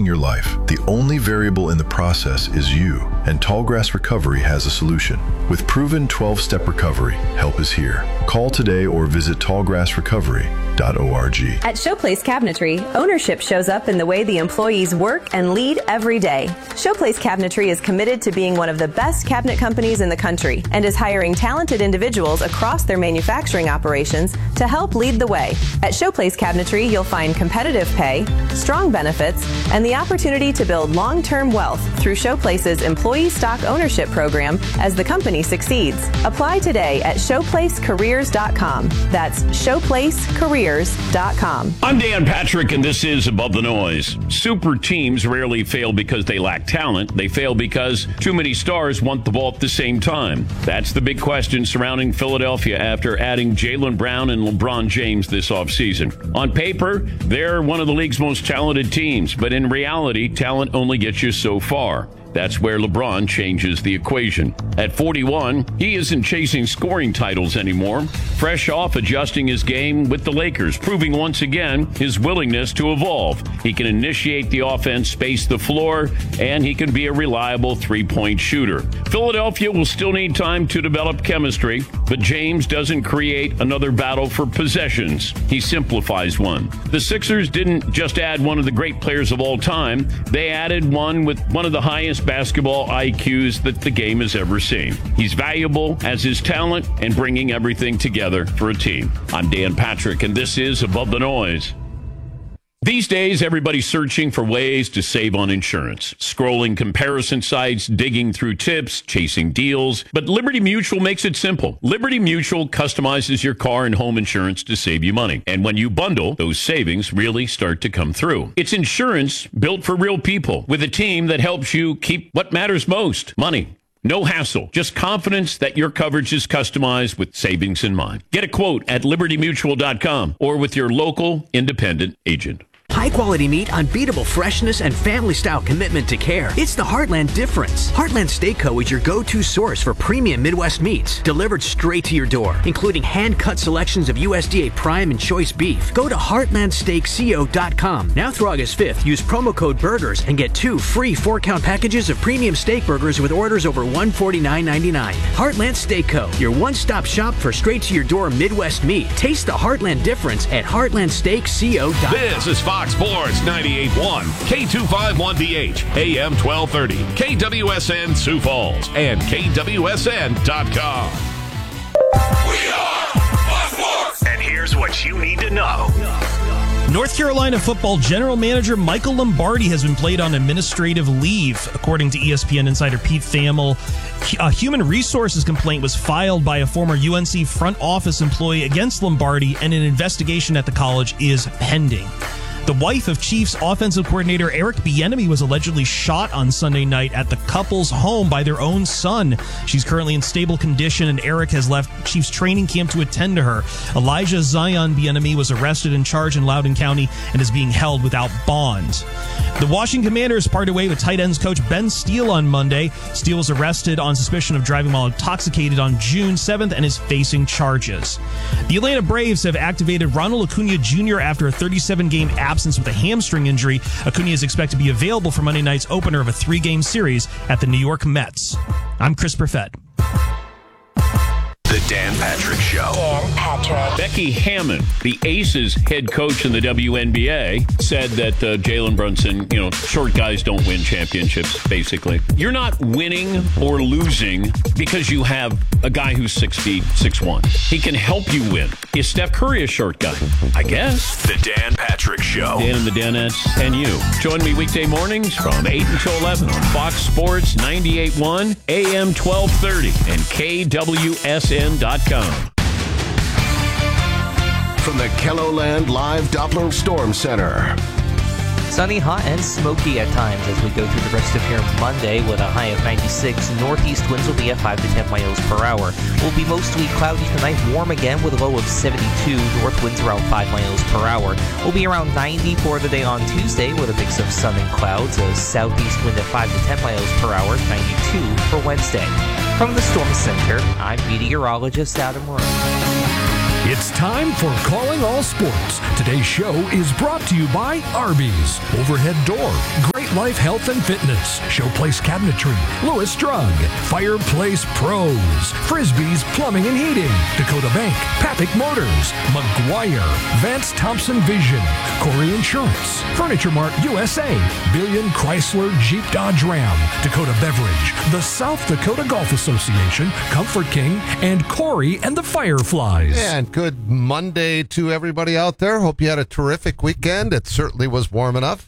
controlling your life. The only variable in the process is you, and Tallgrass Recovery has a solution. With proven 12-step recovery, help is here. Call today or visit tallgrassrecovery.org. At Showplace Cabinetry, ownership shows up in the way the employees work and lead every day. Showplace Cabinetry is committed to being one of the best cabinet companies in the country and is hiring talented individuals across their manufacturing operations to help lead the way. At Showplace Cabinetry, you'll find competitive pay, strong benefits, and the opportunity to build long-term wealth through Showplace's employee stock ownership program as the company succeeds. Apply today at showplacecareers.com. That's showplacecareers.com. I'm Dan Patrick, and this is Above the Noise. Super teams rarely fail because they lack talent. They fail because too many stars want the ball at the same time. That's the big question surrounding Philadelphia after adding Jaylen Brown and LeBron James this offseason. On paper, they're one of the league's most talented teams, but in reality, talent only gets you so far. That's where LeBron changes the equation. At 41, he isn't chasing scoring titles anymore. Fresh off adjusting his game with the Lakers, proving once again his willingness to evolve. He can initiate the offense, space the floor, and he can be a reliable three-point shooter. Philadelphia will still need time to develop chemistry, but James doesn't create another battle for possessions. He simplifies one. The Sixers didn't just add one of the great players of all time. They added one with one of the highest basketball IQs that the game has ever seen. He's valuable as his talent and bringing everything together for a team. I'm Dan Patrick, and this is Above the Noise. These days, everybody's searching for ways to save on insurance. Scrolling comparison sites, digging through tips, chasing deals. But Liberty Mutual makes it simple. Liberty Mutual customizes your car and home insurance to save you money. And when you bundle, those savings really start to come through. It's insurance built for real people with a team that helps you keep what matters most, money. No hassle, just confidence that your coverage is customized with savings in mind. Get a quote at libertymutual.com or with your local independent agent. High-quality meat, unbeatable freshness, and family-style commitment to care. It's the Heartland difference. Heartland Steak Co. is your go-to source for premium Midwest meats, delivered straight to your door, including hand-cut selections of USDA Prime and Choice beef. Go to heartlandsteakco.com. Now through August 5th, use promo code BURGERS and get 2 free 4-count packages of premium steak burgers with orders over $149.99. Heartland Steak Co., your one-stop shop for straight-to-your-door Midwest meat. Taste the Heartland difference at heartlandsteakco.com. This is Fox Sports 98.1, K251BH, AM 1230, KWSN Sioux Falls, and KWSN.com. We are Fox Sports! And here's what you need to know. North Carolina football general manager Michael Lombardi has been placed on administrative leave. According to ESPN insider Pete Thamel, a human resources complaint was filed by a former UNC front office employee against Lombardi, and an investigation at the college is pending. The wife of Chiefs offensive coordinator Eric Bieniemy was allegedly shot on Sunday night at the couple's home by their own son. She's currently in stable condition, and Eric has left Chiefs training camp to attend to her. Elijah Zion Bieniemy was arrested and charged in Loudoun County and is being held without bond. The Washington Commanders parted way with tight ends coach Ben Steele on Monday. Steele was arrested on suspicion of driving while intoxicated on June 7th and is facing charges. The Atlanta Braves have activated Ronald Acuna Jr. after a 37-game absence with a hamstring injury. Acuna is expected to be available for Monday night's opener of a 3-game series at the New York Mets. I'm Chris Perfett. The Dan Patrick Show. Dan Patrick. Becky Hammon, the Aces head coach in the WNBA, said that Jalen Brunson, short guys don't win championships, basically. You're not winning or losing because you have a guy who's 6 feet, 6'1". He can help you win. Is Steph Curry a short guy? I guess. The Dan Patrick Show. Dan and the Danettes and you. Join me weekday mornings from 8 until 11 on Fox Sports 98.1, AM 1230, and KWSN.com. From the KELOLAND Live Doppler Storm Center. Sunny, hot, and smoky at times as we go through the rest of here Monday with a high of 96. Northeast winds will be at 5 to 10 miles per hour. Will be mostly cloudy tonight, warm again with a low of 72. North winds around 5 miles per hour. Will be around 90 for the day on Tuesday with a mix of sun and clouds. A southeast wind at 5 to 10 miles per hour, 92 for Wednesday. From the Storm Center, I'm meteorologist Adam Rowe. It's time for Calling All Sports. Today's show is brought to you by Arby's, Overhead Door, Great Life Health and Fitness, Showplace Cabinetry, Lewis Drug, Fireplace Pros, Frisbee's Plumbing and Heating, Dakota Bank, Papik Motors, McGuire, Vance Thompson Vision, Corey Insurance, Furniture Mart USA, Billion Chrysler Jeep Dodge Ram, Dakota Beverage, the South Dakota Golf Association, Comfort King, and Corey and the Fireflies. And good Monday to everybody out there. Hope you had a terrific weekend. It certainly was warm enough.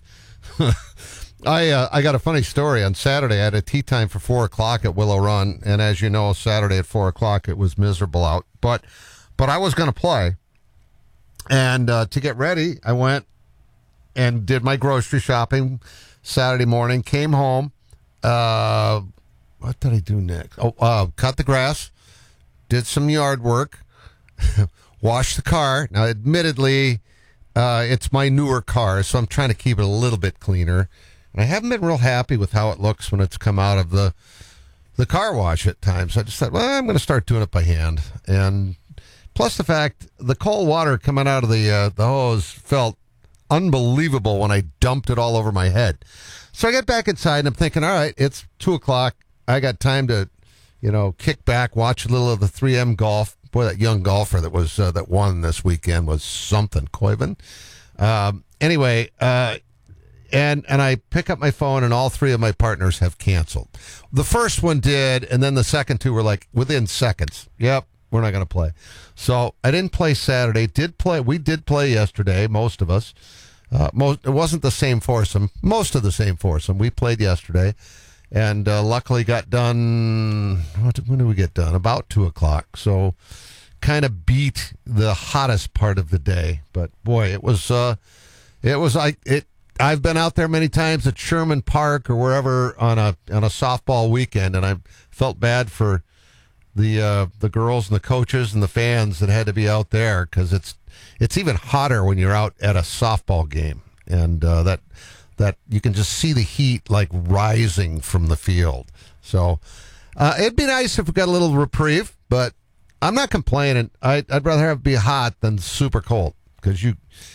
I got a funny story. On Saturday, I had a tea time for 4 o'clock at Willow Run, and as you know, Saturday at 4 o'clock, it was miserable out. But I was going to play, and to get ready, I went and did my grocery shopping Saturday morning, came home. What did I do next? Cut the grass, did some yard work, washed the car. Now, admittedly, it's my newer car, so I'm trying to keep it a little bit cleaner. And I haven't been real happy with how it looks when it's come out of the car wash at times. I just thought, well, I'm going to start doing it by hand. And plus the fact, the cold water coming out of the hose felt unbelievable when I dumped it all over my head. So I get back inside and I'm thinking, all right, it's 2 o'clock. I got time to, kick back, watch a little of the 3M golf. Boy, that young golfer that was that won this weekend was something, Koiven. Anyway, and I pick up my phone, and all three of my partners have canceled. The first one did, and then the second two were like within seconds. Yep, we're not going to play. So I didn't play Saturday. We did play yesterday, most of us. It wasn't the same foursome. Most of the same foursome. We played yesterday, and luckily got done. When did we get done? About 2 o'clock. So kind of beat the hottest part of the day. But boy, it was like it. I've been out there many times at Sherman Park or wherever on a softball weekend, and I felt bad for the girls and the coaches and the fans that had to be out there, because it's even hotter when you're out at a softball game, and that you can just see the heat like rising from the field. So it'd be nice if we got a little reprieve, but I'm not complaining. I'd rather have it be hot than super cold, because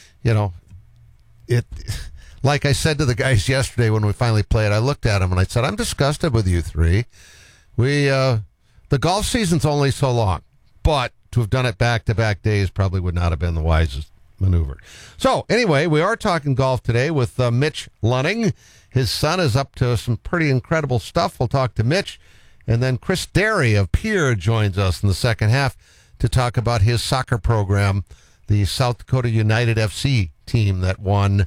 it. Like I said to the guys yesterday when we finally played, I looked at them and I said, I'm disgusted with you three. The golf season's only so long, but to have done it back-to-back days probably would not have been the wisest maneuver. So anyway, we are talking golf today with Mitch Lunning. His son is up to some pretty incredible stuff. We'll talk to Mitch. And then Chris Derry of Pierre joins us in the second half to talk about his soccer program, the South Dakota United FC team that won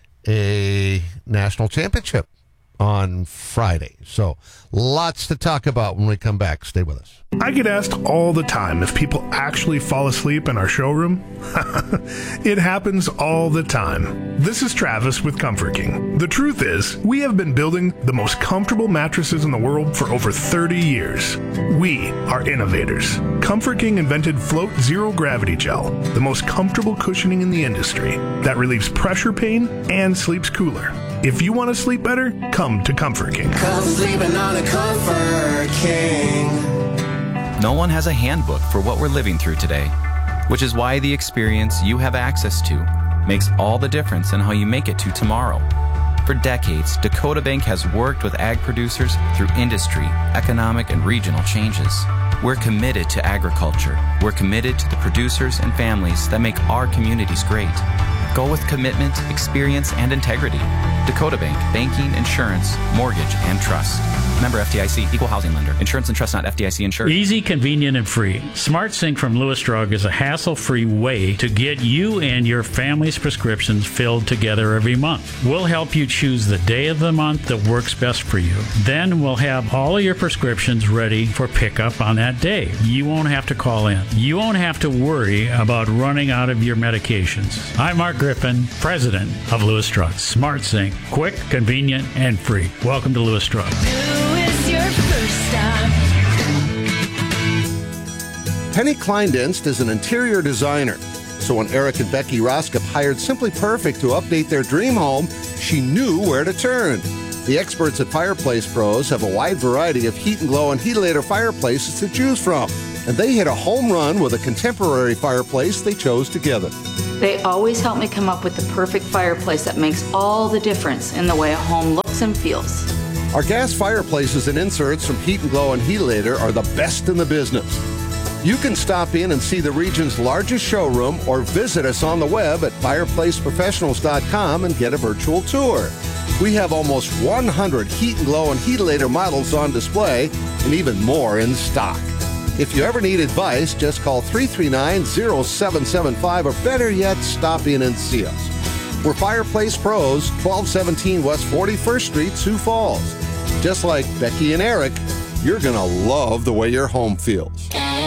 a national championship on Friday. So lots to talk about when we come back. Stay with us. I get asked all the time if people actually fall asleep in our showroom. It happens all the time. This is Travis with Comfort King. The truth is, we have been building the most comfortable mattresses in the world for over 30 years. We are innovators. Comfort King invented Float Zero Gravity Gel, the most comfortable cushioning in the industry that relieves pressure pain and sleeps cooler. If you want to sleep better, come to Comfort King. Come sleeping on a Comfort King. No one has a handbook for what we're living through today, which is why the experience you have access to makes all the difference in how you make it to tomorrow. For decades, Dakota Bank has worked with ag producers through industry, economic, and regional changes. We're committed to agriculture. We're committed to the producers and families that make our communities great. Go with commitment, experience, and integrity. Dakota Bank, banking, insurance, mortgage, and trust. Member FDIC, equal housing lender. Insurance and trust not FDIC insured. Easy, convenient, and free. SmartSync from Lewis Drug is a hassle-free way to get you and your family's prescriptions filled together every month. We'll help you choose the day of the month that works best for you. Then we'll have all of your prescriptions ready for pickup on that day. You won't have to call in. You won't have to worry about running out of your medications. I'm Mark Griffin, president of Lewis Drug. SmartSync, quick, convenient, and free. Welcome to Lewis Drug. Penny Kleindienst is an interior designer. So when Eric and Becky Roskop hired Simply Perfect to update their dream home, she knew where to turn. The experts at Fireplace Pros have a wide variety of heat and glow and Heatilator fireplaces to choose from. and they hit a home run with a contemporary fireplace they chose together. They always help me come up with the perfect fireplace that makes all the difference in the way a home looks and feels. Our gas fireplaces and inserts from Heat and Glow and Heatilator are the best in the business. You can stop in and see the region's largest showroom or visit us on the web at fireplaceprofessionals.com and get a virtual tour. We have almost 100 Heat and Glow and Heatilator models on display and even more in stock. If you ever need advice, just call 339-0775 or better yet, stop in and see us. We're Fireplace Pros, 1217 West 41st Street, Sioux Falls. Just like Becky and Eric, you're going to love the way your home feels.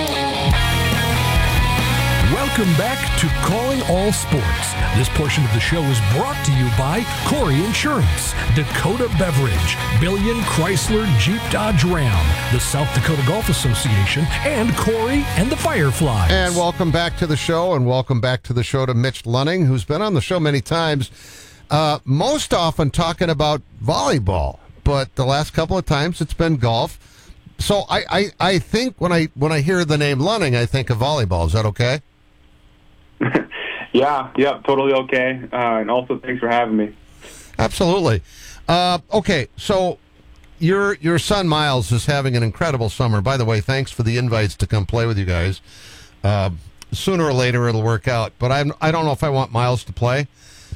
Welcome back to Calling All Sports. This portion of the show is brought to you by Corey Insurance, Dakota Beverage, Billion Chrysler Jeep Dodge Ram, the South Dakota Golf Association, and Corey and the Fireflies. And welcome back to the show, and welcome back to the show to Mitch Lunning, who's been on the show many times, most often talking about volleyball, but the last couple of times it's been golf. So I think when I hear the name Lunning, I think of volleyball. Is that okay? Yeah, totally okay. And also, thanks for having me. Absolutely. Okay, so your son Miles is having an incredible summer. By the way, thanks for the invites to come play with you guys. Sooner or later, it'll work out. But I don't know if I want Miles to play.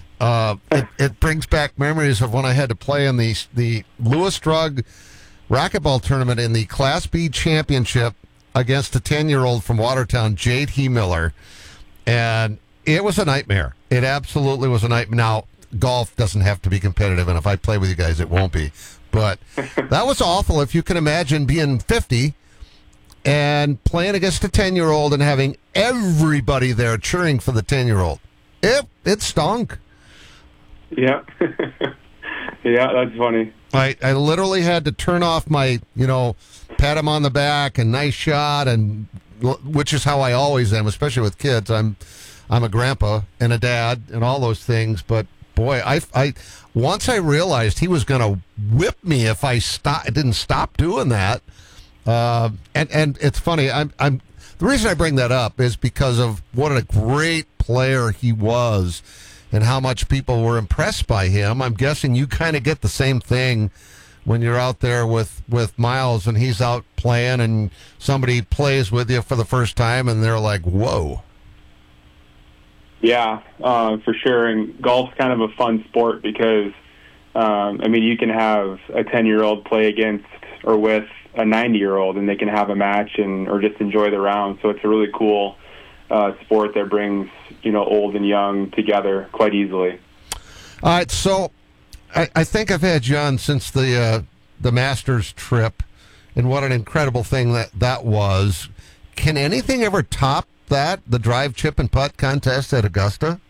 It brings back memories of when I had to play in the Lewis Drug racquetball tournament in the Class B championship against a 10-year-old from Watertown, Jade Miller. And it was a nightmare. It absolutely was a nightmare. Now, golf doesn't have to be competitive, and if I play with you guys, it won't be. But that was awful. If you can imagine being 50 and playing against a 10-year-old and having everybody there cheering for the 10-year-old. It stunk. Yeah. Yeah, that's funny. I literally had to turn off my, pat him on the back and nice shot, and which is how I always am, especially with kids. I'm a grandpa and a dad and all those things, but boy, I once I realized he was going to whip me if I didn't stop doing that. And it's funny. I'm the reason I bring that up is because of what a great player he was and how much people were impressed by him. I'm guessing you kind of get the same thing when you're out there with Miles and he's out playing and somebody plays with you for the first time and they're like, whoa. Yeah, for sure. And golf's kind of a fun sport because, you can have a 10-year-old play against or with a 90-year-old and they can have a match or just enjoy the round. So it's a really cool sport that brings, old and young together quite easily. All right, so I think I've had you on since the Masters trip, and what an incredible thing that was. Can anything ever top that, the drive, chip, and putt contest at Augusta?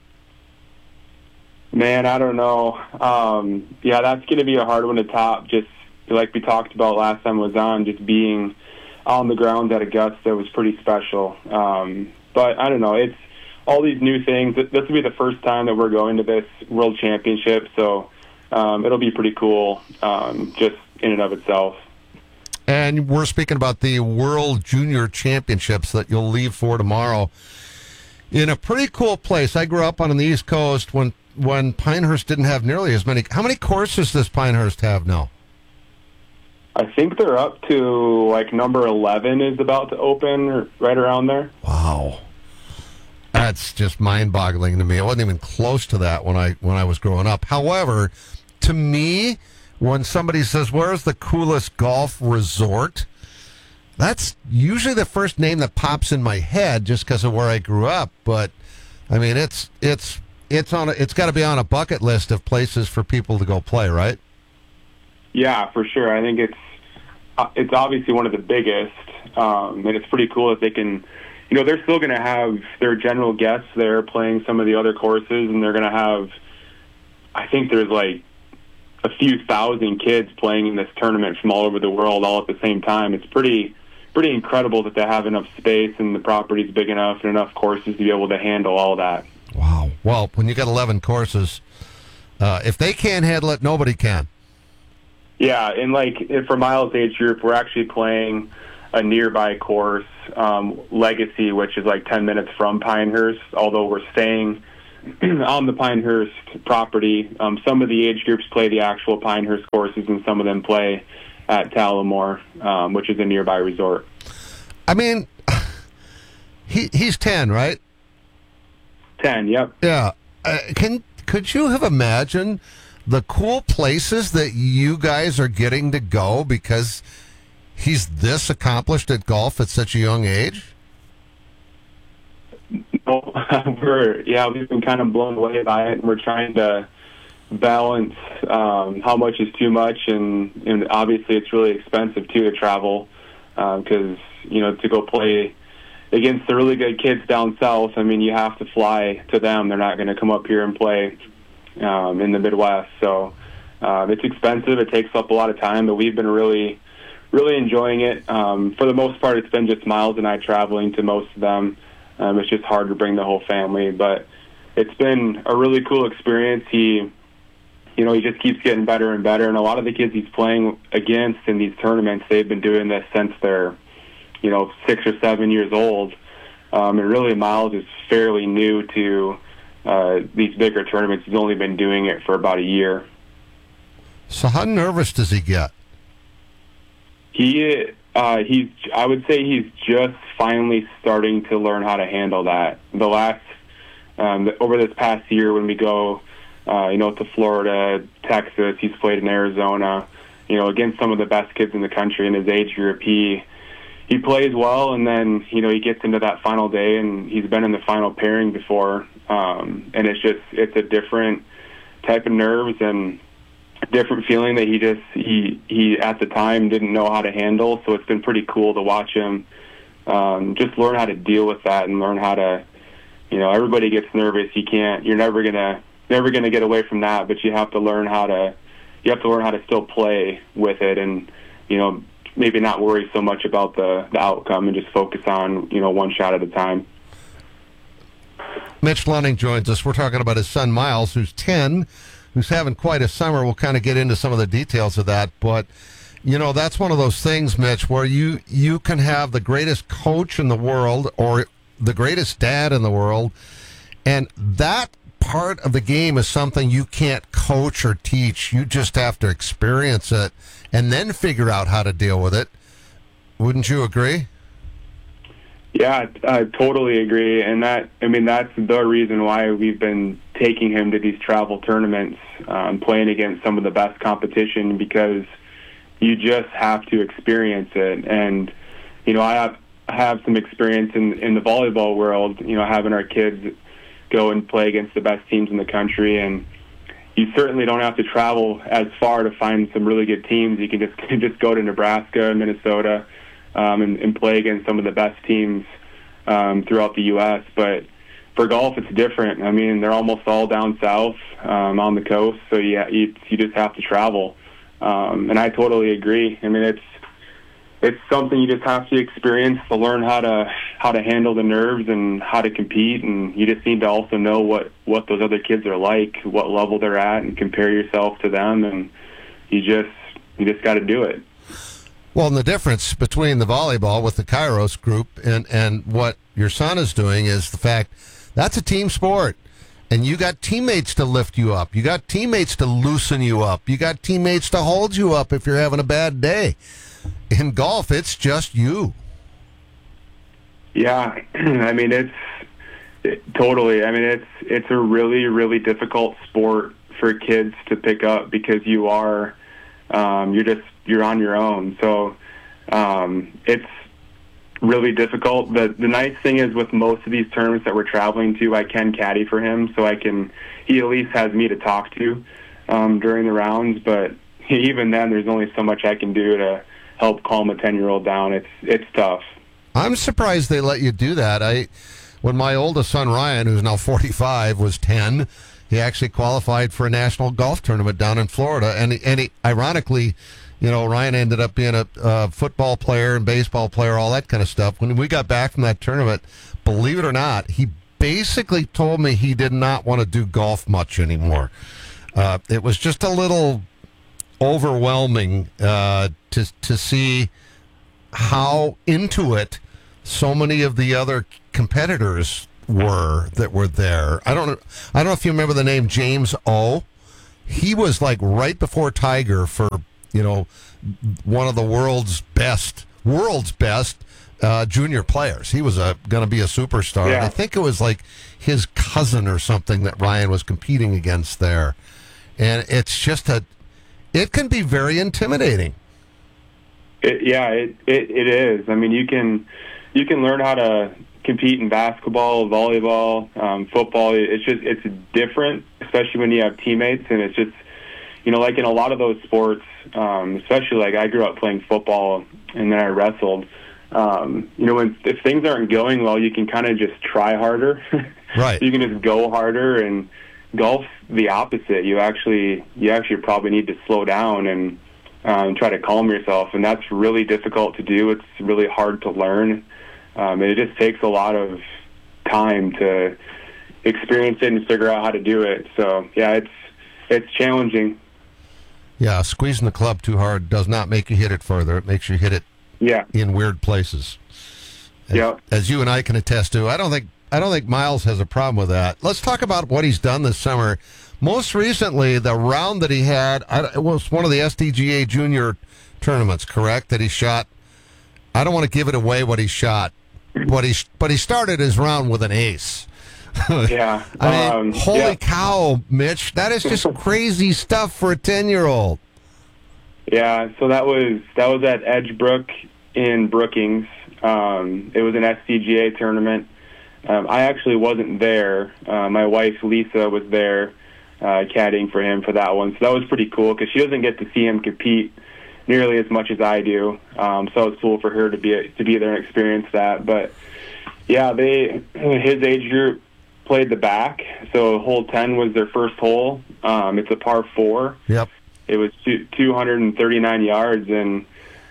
Man, I don't know. Yeah, that's going to be a hard one to top, just like we talked about last time I was on, just being on the ground at Augusta was pretty special. But I don't know, it's all these new things. This will be the first time that we're going to this World Championship, so it'll be pretty cool just in and of itself. And we're speaking about the World Junior Championships that you'll leave for tomorrow in a pretty cool place. I grew up on the East Coast when Pinehurst didn't have nearly as many. How many courses does Pinehurst have now? I think they're up to number 11 is about to open, or right around there. Wow. That's just mind-boggling to me. I wasn't even close to that when I was growing up. However, to me, when somebody says, where's the coolest golf resort? That's usually the first name that pops in my head just because of where I grew up. But, it's got to be on a bucket list of places for people to go play, right? Yeah, for sure. I think it's obviously one of the biggest, and it's pretty cool that they can, they're still going to have their general guests there playing some of the other courses, and they're going to have, I think there's a few thousand kids playing in this tournament from all over the world all at the same time. It's pretty incredible that they have enough space and the property's big enough and enough courses to be able to handle all that. Wow. Well, when you got 11 courses, if they can't handle it, nobody can. Yeah, and for Miles' age group, we're actually playing a nearby course, Legacy, which is like 10 minutes from Pinehurst, although we're staying on the Pinehurst property. Some of the age groups play the actual Pinehurst courses, and some of them play at Tullamore, which is a nearby resort. I mean, he's 10, right? 10, yep. Yeah. Could you have imagined the cool places that you guys are getting to go because he's this accomplished at golf at such a young age? No, we've been kind of blown away by it, and we're trying to balance how much is too much, and obviously it's really expensive too to travel because to go play against the really good kids down south, I mean, you have to fly to them. They're not going to come up here and play in the Midwest, so it's expensive. It takes up a lot of time, but we've been really enjoying it. For the most part, it's been just Miles and I traveling to most of them. It's just hard to bring the whole family, but it's been a really cool experience. He just keeps getting better and better, and a lot of the kids he's playing against in these tournaments, they've been doing this since they're 6 or 7 years old. And really, Miles is fairly new to these bigger tournaments. He's only been doing it for about a year. So how nervous does he get? I would say he's just finally starting to learn how to handle that. Over this past year, when we go, to Florida, Texas, he's played in Arizona, against some of the best kids in the country in his age group. He plays well, and then, he gets into that final day, and he's been in the final pairing before. And it's a different type of nerves and a different feeling that he at the time didn't know how to handle. So it's been pretty cool to watch him just learn how to deal with that and learn how to, everybody gets nervous. You're never gonna get away from that, but you have to learn how to still play with it, and maybe not worry so much about the outcome and just focus on one shot at a time. Mitch Lunning joins us. We're talking about his son Miles, who's 10, who's having quite a summer. We'll kind of get into some of the details of that, but that's one of those things, Mitch, where you can have the greatest coach in the world or the greatest dad in the world, and that part of the game is something you can't coach or teach. You just have to experience it and then figure out how to deal with it. Wouldn't you agree? Yeah, I totally agree. And that's the reason why we've been taking him to these travel tournaments, playing against some of the best competition, because you just have to experience it. And, I have some experience in the volleyball world, having our kids go and play against the best teams in the country, and you certainly don't have to travel as far to find some really good teams. You can just go to Nebraska, Minnesota, and play against some of the best teams throughout the U.S. But for golf, it's different. I mean, they're almost all down south on the coast, so you just have to travel. And I totally agree. I mean, it's something you just have to experience to learn how to handle the nerves and how to compete, and you just need to also know what those other kids are like, what level they're at, and compare yourself to them, and you just got to do it. Well, and the difference between the volleyball with the Kairos group and what your son is doing is the fact that's a team sport. And you got teammates to lift you up. You got teammates to loosen you up. You got teammates to hold you up if you're having a bad day. In golf, it's just you. Yeah, I mean, totally. I mean, it's a really, really difficult sport for kids to pick up because you're on your own. So it's really difficult. The nice thing is with most of these tournaments that we're traveling to, I can caddy for him, so he at least has me to talk to during the rounds. But even then, there's only so much I can do to help calm a 10-year-old down. It's tough. I'm surprised they let you do that. When my oldest son Ryan, who's now 45, was 10, he actually qualified for a national golf tournament down in Florida, and he ironically, Ryan ended up being a football player and baseball player, all that kind of stuff. When we got back from that tournament, believe it or not, he basically told me he did not want to do golf much anymore. It was just a little overwhelming to see how into it so many of the other competitors were that were there. I don't know if you remember the name James O. He was like right before Tiger for, one of the world's best junior players. He was going to be a superstar. Yeah. And I think it was like his cousin or something that Ryan was competing against there. And it's just it can be very intimidating. It is. I mean, you can learn how to compete in basketball, volleyball, football. It's different, especially when you have teammates, and it's just, like in a lot of those sports, especially like I grew up playing football and then I wrestled. If things aren't going well, you can kind of just try harder. Right. You can just go harder. And golf, the opposite. You actually probably need to slow down and try to calm yourself, and that's really difficult to do. It's really hard to learn. And it just takes a lot of time to experience it and figure out how to do it. So, yeah, it's challenging. Yeah, squeezing the club too hard does not make you hit it further. It makes you hit it in weird places. As you and I can attest to. I don't think Miles has a problem with that. Let's talk about what he's done this summer. Most recently, the round that he had, it was one of the SDGA junior tournaments, correct? That he shot. I don't want to give it away what he shot, but he started his round with an ace. Yeah. I mean, holy cow, Mitch! That is just crazy stuff for a 10-year-old. Yeah. So that was at Edgebrook in Brookings. It was an SDGA tournament. I actually wasn't there. My wife Lisa was there, caddying for him for that one. So that was pretty cool because she doesn't get to see him compete nearly as much as I do. So it was cool for her to be there and experience that. But yeah, his age group played the back. So hole 10 was their first hole. It's a par 4. Yep. It was 239 yards, and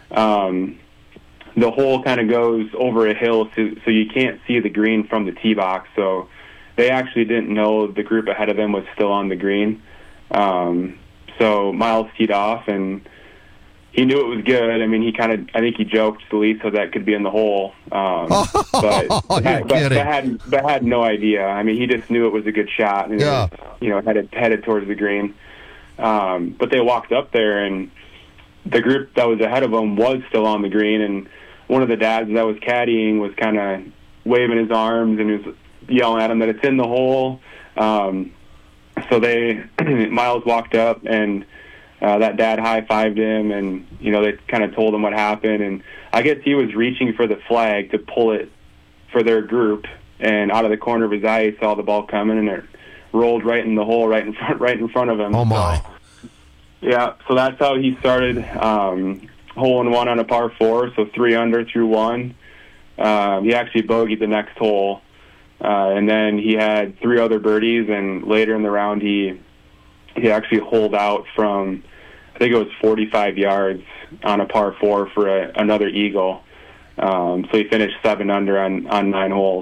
the hole kind of goes over a hill, so you can't see the green from the tee box. So they actually didn't know the group ahead of them was still on the green. So Miles teed off, and he knew it was good. I mean, I think he joked to Lisa that could be in the hole, but had no idea. I mean, he just knew it was a good shot, and it was, headed towards the green. But they walked up there, and the group that was ahead of them was still on the green, and one of the dads that was caddying was kind of waving his arms and he was yelling at him that it's in the hole. So Miles walked up, and that dad high-fived him, and, they kind of told him what happened. And I guess he was reaching for the flag to pull it for their group, and out of the corner of his eye, he saw the ball coming, and it rolled right in the hole right in front of him. Oh, my. Yeah, so that's how he started hole in one on a par 4, so 3 under through 1. He actually bogeyed the next hole, and then he had 3 other birdies, and later in the round he actually holed out from, I think it was 45 yards on a par 4 for another eagle. So he finished 7 under on 9 holes.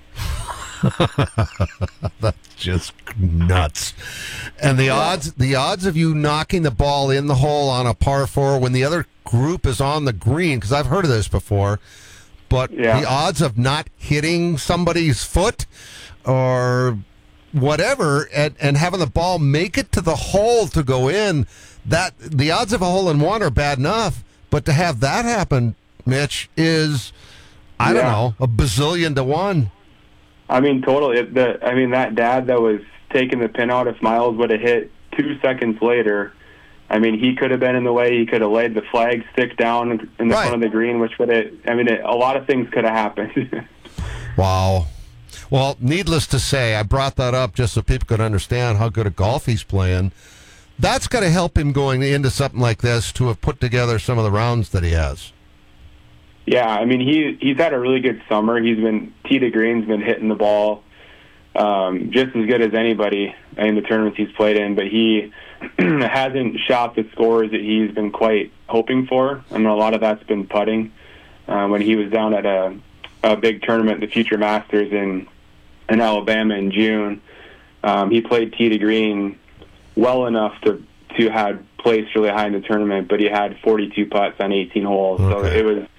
That's just nuts. And the odds of you knocking the ball in the hole on a par 4 when the other group is on the green, because I've heard of this before, but the odds of not hitting somebody's foot or whatever and having the ball make it to the hole to go in, that the odds of a hole in one are bad enough, but to have that happen, Mitch, is I don't know, a bazillion to 1. I mean, totally. That dad that was taking the pin out, if Miles would have hit 2 seconds later, I mean, he could have been in the way. He could have laid the flag stick down in the front of the green, which would have, a lot of things could have happened. Wow. Well, needless to say, I brought that up just so people could understand how good a golf he's playing. That's going to help him going into something like this to have put together some of the rounds that he has. Yeah, I mean, he's had a really good summer. He's been tee to green's been hitting the ball just as good as anybody in the tournaments he's played in, but he hasn't shot the scores that he's been quite hoping for. I mean, a lot of that's been putting. When he was down at a big tournament, the Future Masters in Alabama in June, he played tee to green well enough to have placed really high in the tournament, but he had 42 putts on 18 holes, so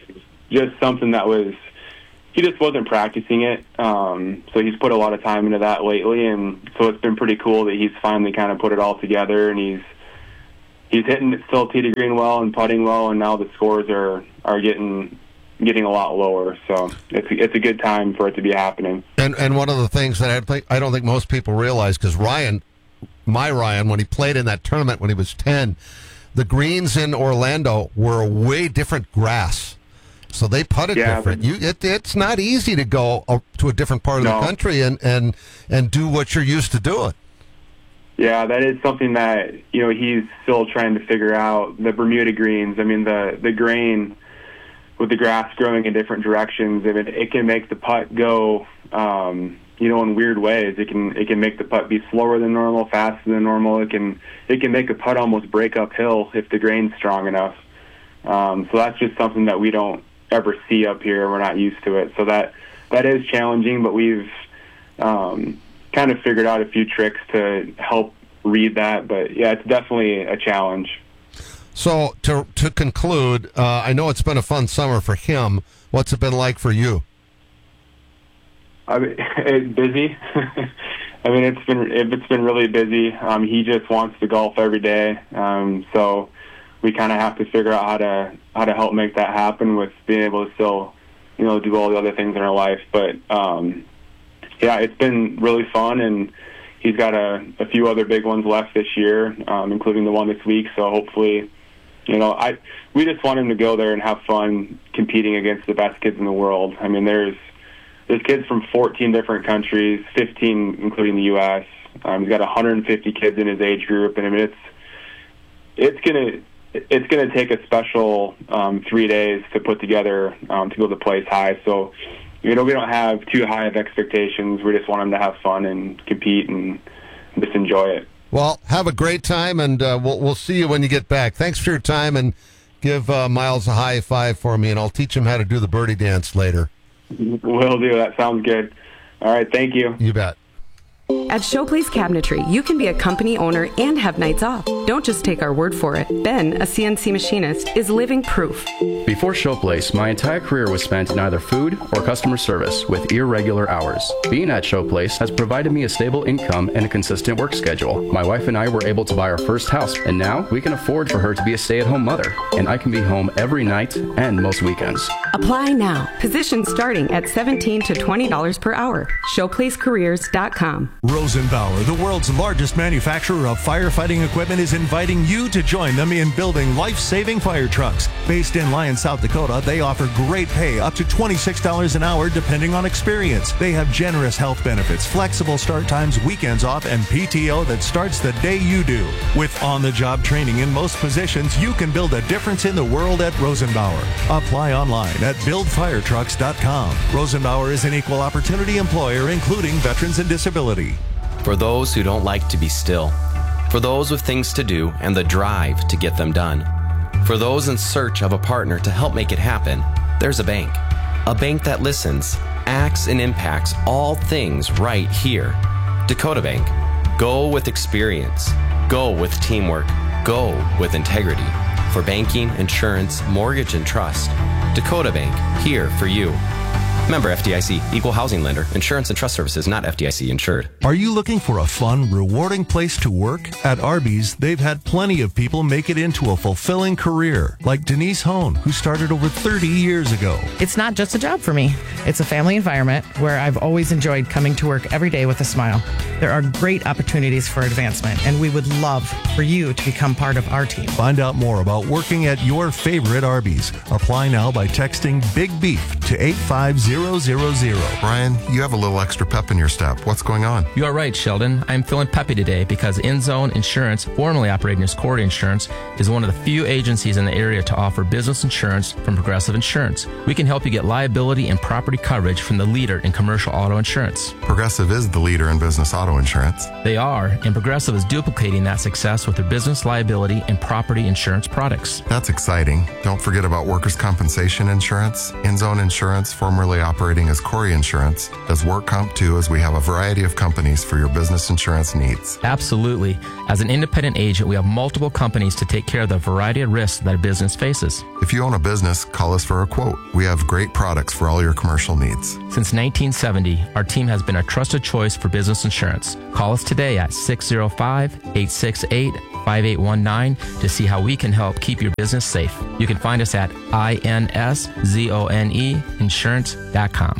just something that he just wasn't practicing it. So he's put a lot of time into that lately, and so it's been pretty cool that he's finally kind of put it all together, and he's hitting it still tee to green well and putting well, and now the scores are getting a lot lower. So it's a good time for it to be happening. And one of the things that I don't think most people realize, because Ryan, when he played in that tournament when he was 10, the greens in Orlando were a way different grass. So they putted different. It's not easy to go to a different part of the country and do what you're used to doing. Yeah, that is something that, he's still trying to figure out. The Bermuda greens, I mean, the grain with the grass growing in different directions, it can make the putt go, in weird ways. It can make the putt be slower than normal, faster than normal. It can make a putt almost break uphill if the grain's strong enough. So that's just something that we don't ever see up here. We're not used to it. So that is challenging, but we've kind of figured out a few tricks to help read that. But yeah, it's definitely a challenge. So to conclude, I know it's been a fun summer for him. What's it been like for you? It's busy. It's been really busy. He just wants to golf every day. So we kind of have to figure out how to help make that happen with being able to still, do all the other things in our life. But yeah, it's been really fun, and he's got a few other big ones left this year, including the one this week. So hopefully, we just want him to go there and have fun competing against the best kids in the world. I mean, there's kids from 14 different countries, 15 including the U.S. He's got 150 kids in his age group, and I mean, it's gonna take a special 3 days to put together to be able to place high. So, we don't have too high of expectations. We just want him to have fun and compete and just enjoy it. Well, have a great time, and we'll see you when you get back. Thanks for your time, and give Miles a high five for me, and I'll teach him how to do the birdie dance later. Will do. That sounds good. All right, thank you. You bet. At Showplace Cabinetry, you can be a company owner and have nights off. Don't just take our word for it. Ben, a CNC machinist, is living proof. Before Showplace, my entire career was spent in either food or customer service with irregular hours. Being at Showplace has provided me a stable income and a consistent work schedule. My wife and I were able to buy our first house, and now we can afford for her to be a stay-at-home mother, and I can be home every night and most weekends. Apply now. Positions starting at $17 to $20 per hour. ShowplaceCareers.com. Rosenbauer, the world's largest manufacturer of firefighting equipment, is inviting you to join them in building life-saving fire trucks. Based in Lyons, South Dakota, they offer great pay, up to $26 an hour depending on experience. They have generous health benefits, flexible start times, weekends off, and PTO that starts the day you do. With on-the-job training in most positions, you can build a difference in the world at Rosenbauer. Apply online at buildfiretrucks.com. Rosenbauer is an equal opportunity employer, including veterans and disability. For those who don't like to be still, for those with things to do and the drive to get them done, for those in search of a partner to help make it happen, there's a bank that listens, acts, and impacts all things right here. Dakota Bank. Go with experience. Go with teamwork. Go with integrity. For banking, insurance, mortgage, and trust, Dakota Bank, here for you. Member FDIC, equal housing lender, insurance and trust services, not FDIC insured. Are you looking for a fun, rewarding place to work? At Arby's, they've had plenty of people make it into a fulfilling career, like Denise Hone, who started over 30 years ago. It's not just a job for me. It's a family environment where I've always enjoyed coming to work every day with a smile. There are great opportunities for advancement, and we would love for you to become part of our team. Find out more about working at your favorite Arby's. Apply now by texting Big Beef to 85000. Ryan, you have a little extra pep in your step. What's going on? You are right, Sheldon. I'm feeling peppy today because InZone Insurance, formerly operating as Cordy Insurance, is one of the few agencies in the area to offer business insurance from Progressive Insurance. We can help you get liability and property coverage from the leader in commercial auto insurance. Progressive is the leader in business auto auto insurance. They are, and Progressive is duplicating that success with their business liability and property insurance products. That's exciting. Don't forget about workers' compensation insurance. InZone Insurance, formerly operating as Corey Insurance, does work comp too, as we have a variety of companies for your business insurance needs. Absolutely. As an independent agent, we have multiple companies to take care of the variety of risks that a business faces. If you own a business, call us for a quote. We have great products for all your commercial needs. Since 1970, our team has been a trusted choice for business insurance. Call us today at 605-868-5819 to see how we can help keep your business safe. You can find us at inzoneinsurance.com.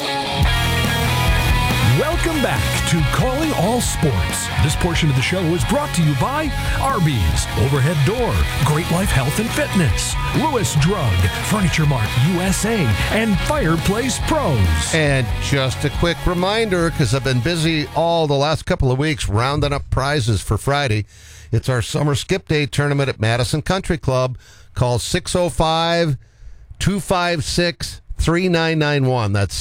Welcome back to Calling All Sports. This portion of the show is brought to you by Arby's, Overhead Door, Great Life Health and Fitness, Lewis Drug, Furniture Mart USA, and Fireplace Pros. And just a quick reminder, because I've been busy all the last couple of weeks rounding up prizes for Friday. It's our Summer Skip Day tournament at Madison Country Club. Call 605-256-3991. That's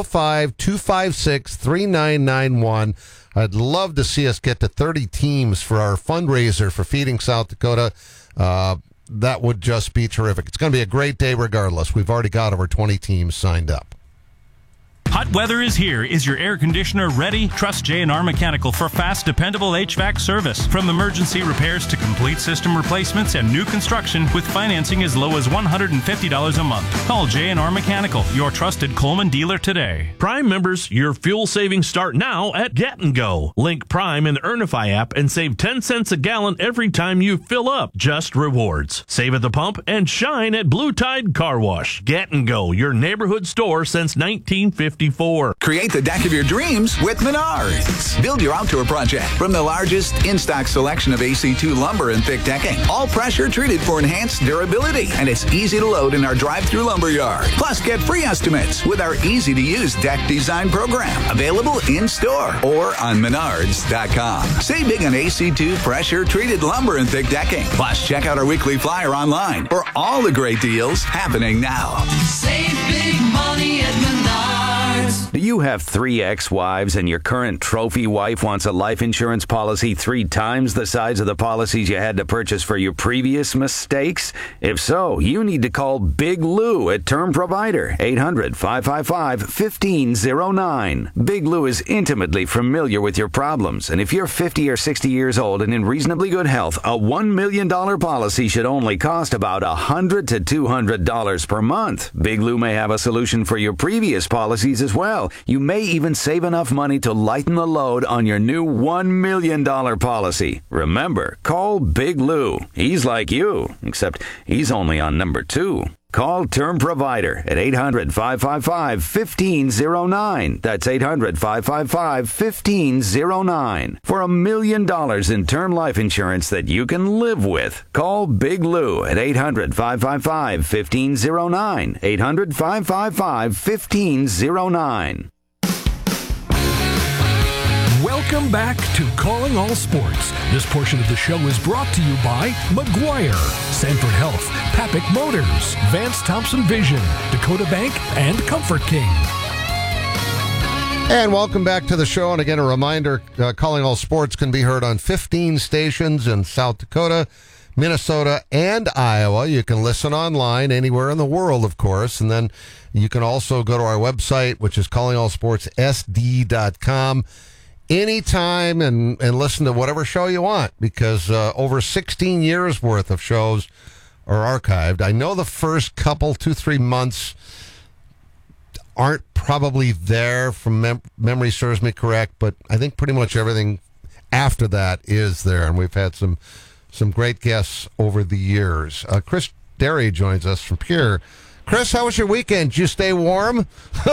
605-256-3991. I'd love to see us get to 30 teams for our fundraiser for Feeding South Dakota. That would just be terrific. It's going to be a great day regardless. We've already got over 20 teams signed up. Hot weather is here. Is your air conditioner ready? Trust J&R Mechanical for fast, dependable HVAC service. From emergency repairs to complete system replacements and new construction with financing as low as $150 a month. Call J&R Mechanical, your trusted Coleman dealer today. Prime members, your fuel savings start now at Get & Go. Link Prime in the Earnify app and save 10 cents a gallon every time you fill up. Just rewards. Save at the pump and shine at Blue Tide Car Wash. Get & Go, your neighborhood store since 1954. Create the deck of your dreams with Menards. Build your outdoor project from the largest in-stock selection of AC2 lumber and thick decking. All pressure treated for enhanced durability. And it's easy to load in our drive-through lumber yard. Plus, get free estimates with our easy-to-use deck design program. Available in-store or on Menards.com. Save big on AC2 pressure treated lumber and thick decking. Plus, check out our weekly flyer online for all the great deals happening now. Save big money at Menards. Do you have 3 ex-wives and your current trophy wife wants a life insurance policy 3 times the size of the policies you had to purchase for your previous mistakes? If so, you need to call Big Lou at Term Provider, 800-555-1509. Big Lou is intimately familiar with your problems, and if you're 50 or 60 years old and in reasonably good health, a $1 million policy should only cost about $100 to $200 per month. Big Lou may have a solution for your previous policies as well. You may even save enough money to lighten the load on your new $1 million policy. Remember, call Big Lou. He's like you, except he's only on number 2. Call Term Provider at 800-555-1509. That's 800-555-1509. For $1 million in term life insurance that you can live with. Call Big Lou at 800-555-1509. 800-555-1509. Welcome back to Calling All Sports. This portion of the show is brought to you by McGuire, Sanford Health, Papik Motors, Vance Thompson Vision, Dakota Bank, and Comfort King. And welcome back to the show. And again, a reminder, Calling All Sports can be heard on 15 stations in South Dakota, Minnesota, and Iowa. You can listen online anywhere in the world, of course. And then you can also go to our website, which is callingallsportssd.com. Anytime and listen to whatever show you want, because over 16 years worth of shows are archived. I know the first couple, 2-3 months aren't probably there from memory serves me correct, but I think pretty much everything after that is there, and we've had some great guests over the years. Chris Derry joins us from Pure. Chris, how was your weekend? Did you stay warm?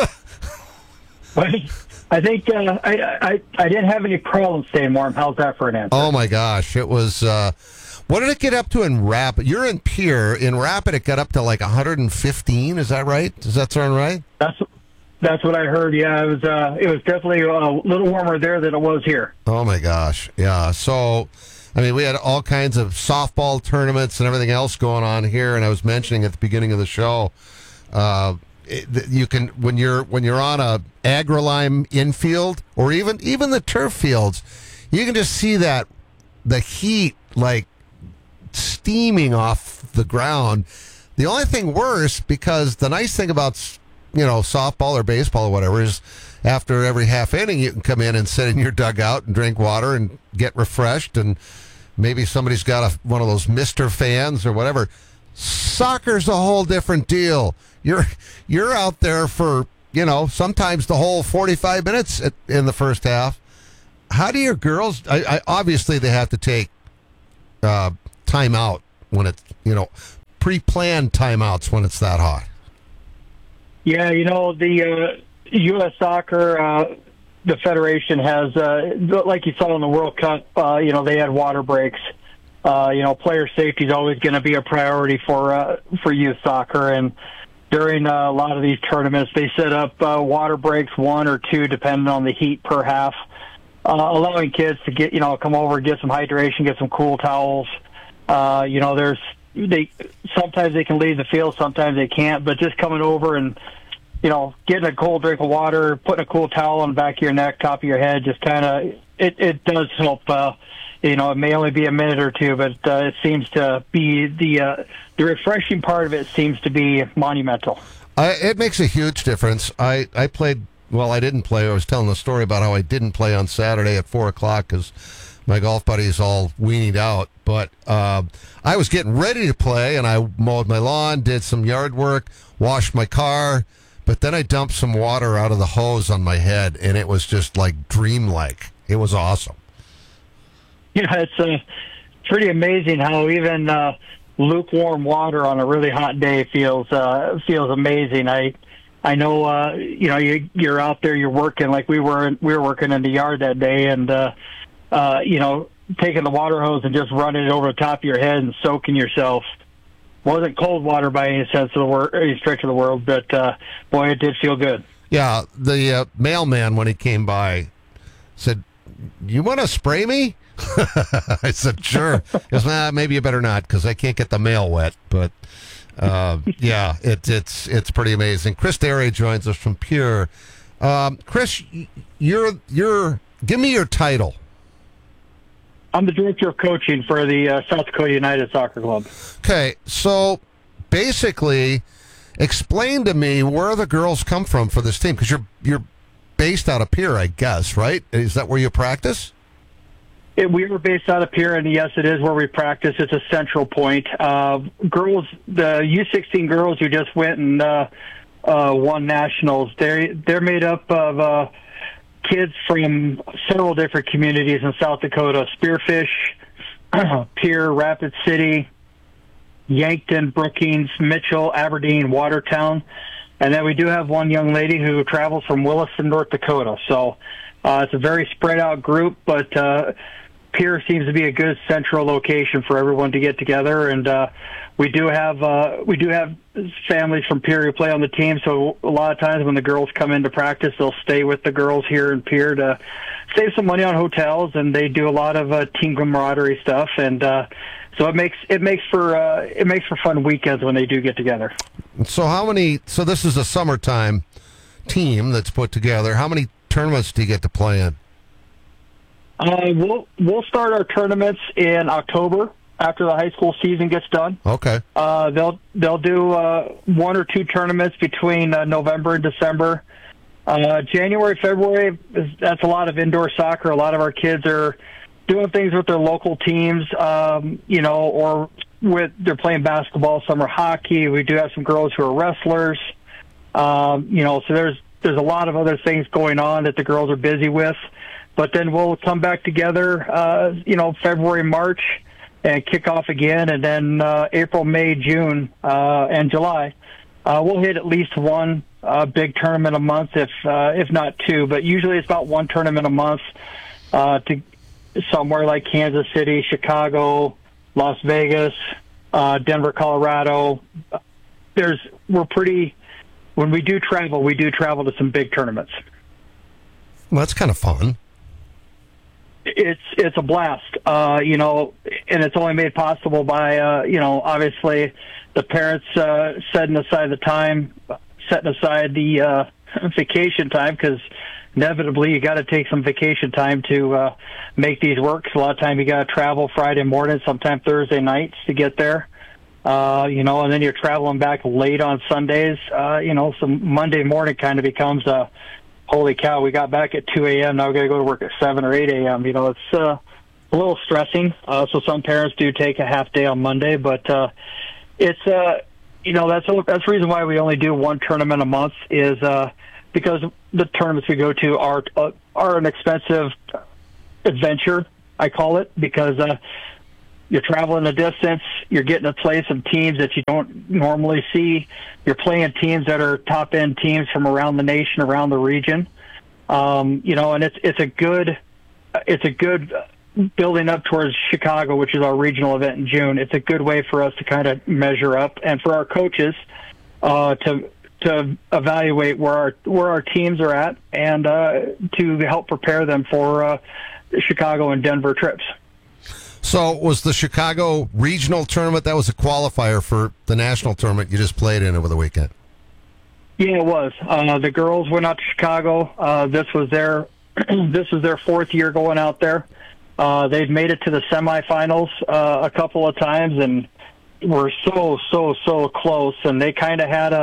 I think I didn't have any problems staying warm. How's that for an answer? Oh, my gosh. It was, what did it get up to in Rapid? You're in Pierre. In Rapid, it got up to like 115. Is that right? Does that sound right? That's what I heard. Yeah, it was definitely a little warmer there than it was here. Oh, my gosh. Yeah. So, I mean, we had all kinds of softball tournaments and everything else going on here. And I was mentioning at the beginning of the show, you can when you're on a AgriLime infield or even the turf fields, you can just see that the heat like steaming off the ground. The only thing worse, because the nice thing about softball or baseball or whatever is after every half inning you can come in and sit in your dugout and drink water and get refreshed, and maybe somebody's got one of those Mr. fans or whatever. Soccer's a whole different deal. You're out there for sometimes the whole 45 minutes in the first half. How do your girls? Obviously they have to take time out when it's pre-planned timeouts when it's that hot. Yeah, the U.S. Soccer, the Federation has, like you saw in the World Cup, they had water breaks. Player safety is always going to be a priority for youth soccer, and during a lot of these tournaments, they set up water breaks, 1 or 2, depending on the heat per half, allowing kids to get come over, get some hydration, get some cool towels. Sometimes they can leave the field, sometimes they can't, but just coming over and getting a cold drink of water, putting a cool towel on the back of your neck, top of your head, just kind of it does help. It may only be a minute or 2, but it seems to be the refreshing part of it seems to be monumental. It makes a huge difference. I played. Well, I didn't play. I was telling the story about how I didn't play on Saturday at 4:00 because my golf buddies all weaned out. But I was getting ready to play, and I mowed my lawn, did some yard work, washed my car, but then I dumped some water out of the hose on my head, and it was just like dreamlike. It was awesome. Yeah, it's pretty amazing how even lukewarm water on a really hot day feels amazing. I know you're out there, you're working like we were working in the yard that day, and taking the water hose and just running it over the top of your head and soaking yourself. Wasn't cold water by any sense of the word, any stretch of the world, but boy, it did feel good. Yeah, the mailman when he came by said, "You want to spray me?" I said, "Sure." He goes, maybe you better not because I can't get the mail wet. But yeah, it's pretty amazing. Chris Derry joins us from Pure. Chris, you're give me your title. I'm the director of coaching for the South Dakota United Soccer Club. Okay, so basically, explain to me where the girls come from for this team, because you're based out of Pierre, I guess, right? Is that where you practice? We were based out of Pierre, and yes, it is where we practice. It's a central point. Girls, the U16 girls who just went and won nationals, they're made up of kids from several different communities in South Dakota: Spearfish, Pierre, Rapid City, Yankton, Brookings, Mitchell, Aberdeen, Watertown. And then we do have one young lady who travels from Williston, North Dakota. So it's a very spread out group, but Pierre seems to be a good central location for everyone to get together. And we do have families from Pierre who play on the team. So a lot of times when the girls come into practice, they'll stay with the girls here in Pierre to save some money on hotels, and they do a lot of team camaraderie stuff. And so it makes for fun weekends when they do get together. So so this is a summertime team that's put together. How many tournaments do you get to play in? We'll start our tournaments in October after the high school season gets done. Okay. They'll do 1 or 2 tournaments between November and December. January, February, that's a lot of indoor soccer. A lot of our kids are doing things with their local teams, or they're playing basketball, summer hockey. We do have some girls who are wrestlers. So there's a lot of other things going on that the girls are busy with. But then we'll come back together, February, March, and kick off again. And then April, May, June, and July, we'll hit at least one big tournament a month, if not 2. But usually it's about 1 tournament a month to somewhere like Kansas City, Chicago, Las Vegas, Denver, Colorado. When we do travel to some big tournaments. Well, that's kind of fun. It's a blast, and it's only made possible by, obviously the parents setting aside the time, setting aside the vacation time, because inevitably you got to take some vacation time to make these work. So a lot of time you got to travel Friday morning, sometimes Thursday nights to get there. And then you're traveling back late on Sundays. So Monday morning kind of becomes holy cow, we got back at 2 a.m. Now we got to go to work at 7 or 8 a.m. It's a little stressing. So some parents do take a half day on Monday, but it's that's the reason why we only do one tournament a month, is because the tournaments we go to are an expensive adventure, I call it, because you're traveling a distance, you're getting to play some teams that you don't normally see. You're playing teams that are top-end teams from around the nation, around the region. And it's a good building up towards Chicago, which is our regional event in June. It's a good way for us to kind of measure up, and for our coaches to evaluate where our teams are at, and to help prepare them for Chicago and Denver trips. So was the Chicago regional tournament, that was a qualifier for the national tournament you just played in over the weekend? Yeah, it was. The girls went out to Chicago. This was their fourth year going out there. They've made it to the semifinals a couple of times, and were so close. And they kind of had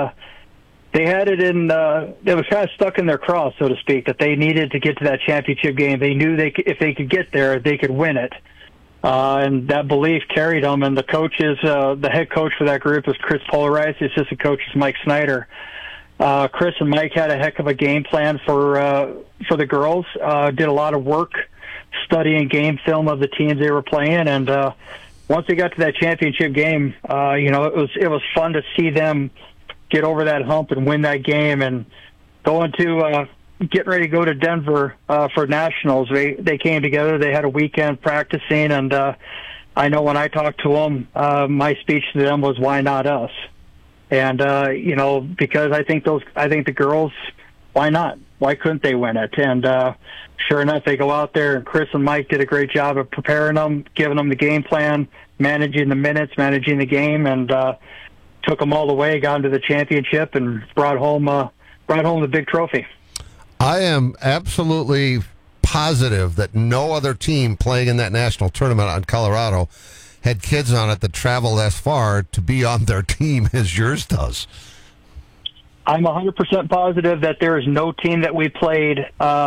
it in. It was kind of stuck in their craw, so to speak, that they needed to get to that championship game. They knew if they could get there, they could win it. And that belief carried them. And the coaches, the head coach for that group was Chris Polarice. The assistant coach is Mike Snyder. Chris and Mike had a heck of a game plan for the girls. Did a lot of work studying game film of the teams they were playing, and once they got to that championship game, it was fun to see them get over that hump and win that game. And going to getting ready to go to Denver for nationals, they came together. They had a weekend practicing, and I know when I talked to them, my speech to them was, "Why not us?" And because I think the girls, why not? Why couldn't they win it? And sure enough, they go out there, and Chris and Mike did a great job of preparing them, giving them the game plan, managing the minutes, managing the game, and took them all the way, got into the championship, and brought home the big trophy. I am absolutely positive that no other team playing in that national tournament on Colorado had kids on it that traveled as far to be on their team as yours does. I'm 100% positive that there is no team that we played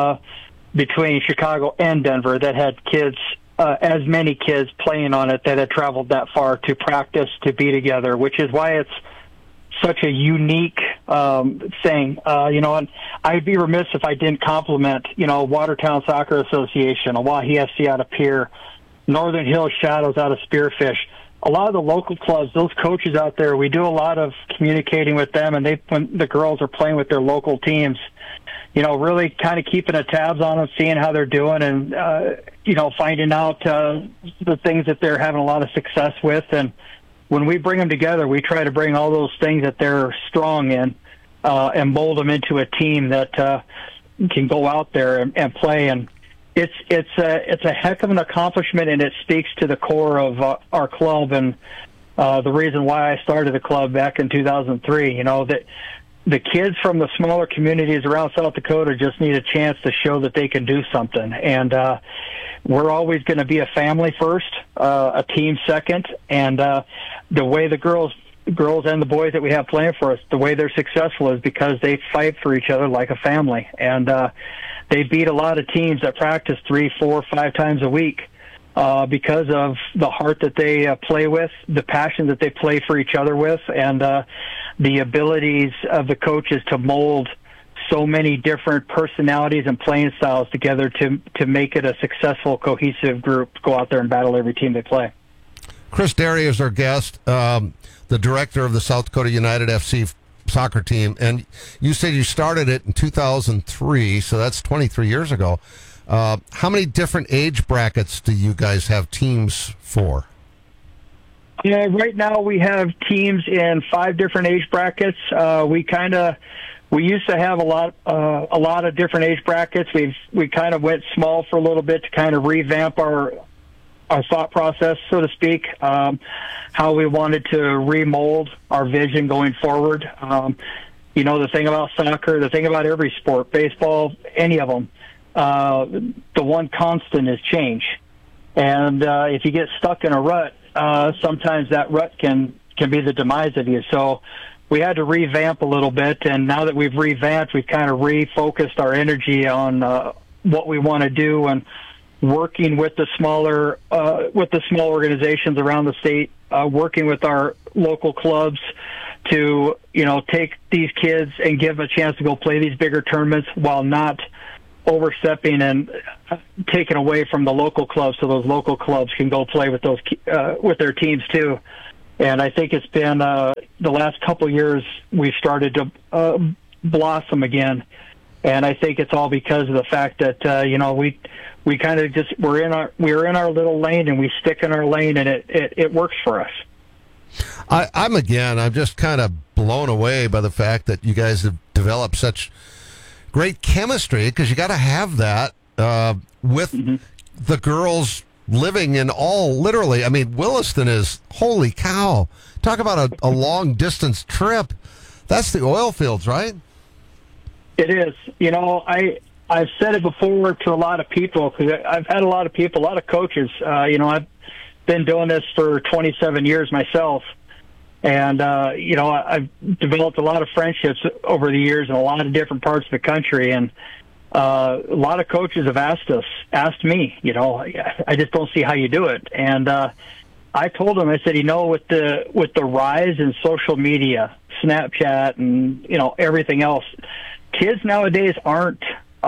between Chicago and Denver that had kids, as many kids playing on it that had traveled that far to practice, to be together, which is why it's such a unique thing. And I'd be remiss if I didn't compliment, Watertown Soccer Association, Oahe FC out of Pierre, Northern Hills Shadows out of Spearfish. A lot of the local clubs, those coaches out there, we do a lot of communicating with them, and when the girls are playing with their local teams, really kind of keeping a tabs on them, seeing how they're doing, and, finding out the things that they're having a lot of success with. And when we bring them together, we try to bring all those things that they're strong in and mold them into a team that can go out there and play. And it's a heck of an accomplishment, and it speaks to the core of our club, and the reason why I started the club back in 2003. That the kids from the smaller communities around South Dakota just need a chance to show that they can do something. And we're always going to be a family first, a team second, and the way the girls and the boys that we have playing for us, the way they're successful is because they fight for each other like a family. And they beat a lot of teams that practice 3, 4, 5 times a week because of the heart that they play with, the passion that they play for each other with, and the abilities of the coaches to mold so many different personalities and playing styles together to make it a successful, cohesive group to go out there and battle every team they play. Chris Derry is our guest, the director of the South Dakota United FC soccer team, and you said you started it in 2003, so that's 23 years ago. How many different age brackets do you guys have teams for? Yeah, right now we have teams in 5 different age brackets. We used to have a lot of different age brackets. We kind of went small for a little bit to kind of revamp our thought process, so to speak, how we wanted to remold our vision going forward. You know, the thing about soccer, the thing about every sport, baseball, any of them, the one constant is change. And if you get stuck in a rut, sometimes that rut can be the demise of you. So we had to revamp a little bit, and now that we've revamped, we've kind of refocused our energy on what we want to do and working with the smaller small organizations around the state, working with our local clubs to, you know, take these kids and give them a chance to go play these bigger tournaments while not overstepping and taking away from the local clubs, so those local clubs can go play with those with their teams too. And I think it's been the last couple of years we've started to blossom again, and I think it's all because of the fact that you know, we kind of just we're in our little lane, and we stick in our lane, and it works for us. I'm just kind of blown away by the fact that you guys have developed such great chemistry, because you got to have that with the girls living in literally, I mean, Williston is, holy cow, talk about a long distance trip. That's the oil fields, right? It is. You know, I've said it before to a lot of people, because I've had a lot of people, a lot of coaches. You know, I've been doing this for 27 years myself. And, you know, I've developed a lot of friendships over the years in a lot of different parts of the country. And a lot of coaches have asked me, you know, I just don't see how you do it. And I told them, I said, you know, with the rise in social media, Snapchat, and, you know, everything else, kids nowadays aren't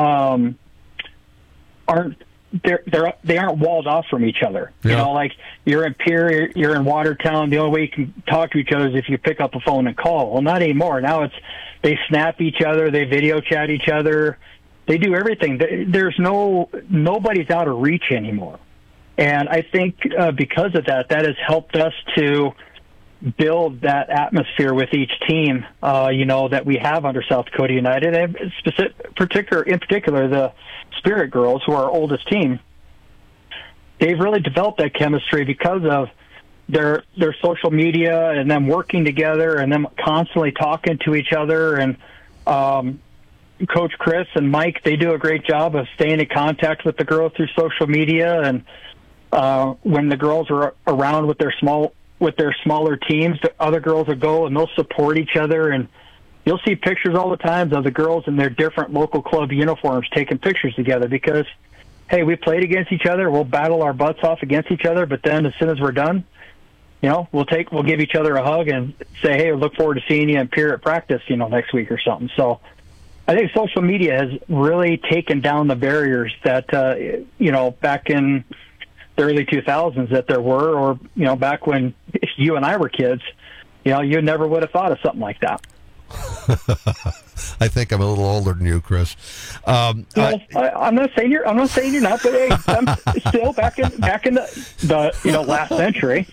they aren't walled off from each other. Yeah. You know, like you're in Pierre, you're in Watertown. The only way you can talk to each other is if you pick up a phone and call. Well, not anymore. Now they snap each other, they video chat each other, they do everything. There's nobody's out of reach anymore. And I think because of that has helped us to build that atmosphere with each team, you know, that we have under South Dakota United, and in particular the Spirit Girls, who are our oldest team. They've really developed that chemistry because of their social media and them working together and them constantly talking to each other. And Coach Chris and Mike, they do a great job of staying in contact with the girls through social media. And when the girls are around with their smaller teams, the other girls will go and they'll support each other. And you'll see pictures all the time of the girls in their different local club uniforms taking pictures together because, hey, we played against each other. We'll battle our butts off against each other, but then as soon as we're done, you know, we'll give each other a hug and say, hey, look forward to seeing you in Pierre at practice, you know, next week or something. So I think social media has really taken down the barriers that, you know, back in the early 2000s that there were, or, you know, back when you and I were kids, you know, you never would have thought of something like that. I think I'm a little older than you, Chris. I'm not saying you're not, but hey, I'm still back in the you know, last century.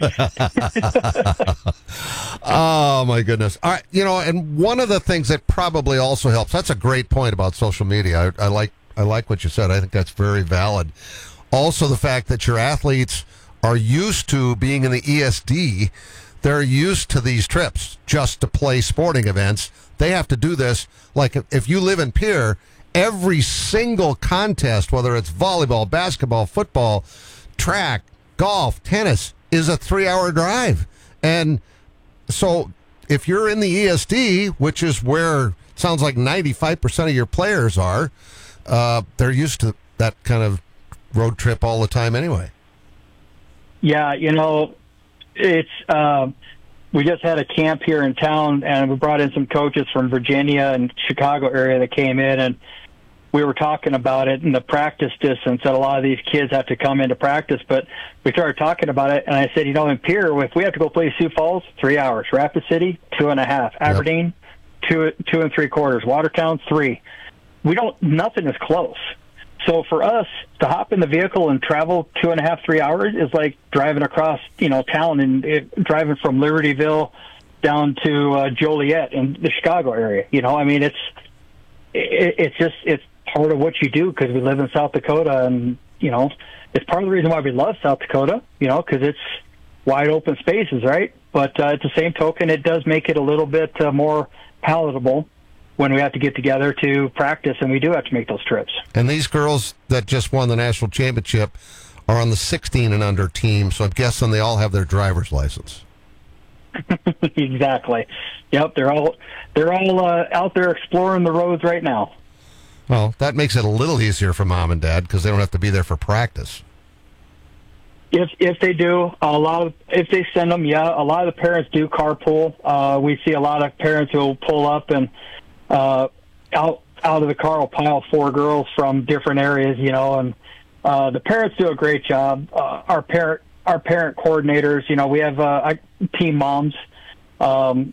Oh my goodness! All right, you know, and one of the things that probably also helps. That's a great point about social media. I like what you said. I think that's very valid. Also, the fact that your athletes are used to being in the ESD. They're used to these trips just to play sporting events. They have to do this. Like if you live in Pierre, every single contest, whether it's volleyball, basketball, football, track, golf, tennis, is a 3-hour drive. And so if you're in the ESD, which is where it sounds like 95% of your players are, they're used to that kind of road trip all the time anyway. Yeah, you know, it's we just had a camp here in town, and we brought in some coaches from Virginia and Chicago area that came in, and we were talking about it and the practice distance that a lot of these kids have to come into practice. But we started talking about it, and I said, you know, in Pierre, if we have to go play Sioux Falls, 3 hours. Rapid City, 2.5. Aberdeen, 2 3/4. Watertown, 3. Nothing is close. So for us to hop in the vehicle and travel 2.5, 3 hours is like driving across, you know, town and driving from Libertyville down to Joliet in the Chicago area. You know, I mean, it's part of what you do because we live in South Dakota, and you know, it's part of the reason why we love South Dakota. You know, because it's wide open spaces, right? But at the same token, it does make it a little bit more palatable when we have to get together to practice, and we do have to make those trips. And these girls that just won the national championship are on the 16 and under team, so I'm guessing they all have their driver's license. Exactly. Yep, they're all out there exploring the roads right now. Well, that makes it a little easier for mom and dad because they don't have to be there for practice. If they do, if they send them, yeah, a lot of the parents do carpool. We see a lot of parents who will pull up and out of the car will pile 4 girls from different areas, and the parents do a great job. Our parent coordinators, we have team moms.